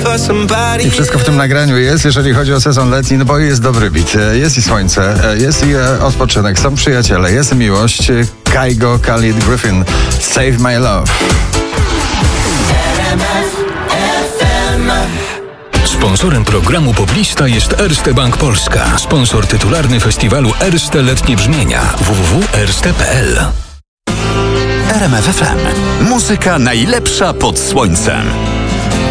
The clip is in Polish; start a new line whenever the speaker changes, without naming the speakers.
I wszystko w tym nagraniu jest, jeżeli chodzi o sezon letni, no bo jest dobry beat, jest i słońce, jest i odpoczynek, są przyjaciele, jest miłość. Kygo, Khalid, Griffin, Save My Love.
Sponsorem programu Poplista jest Erste Bank Polska. Sponsor tytularny festiwalu Erste Letnie Brzmienia. www.erste.pl.
RMF FM. Muzyka najlepsza pod słońcem.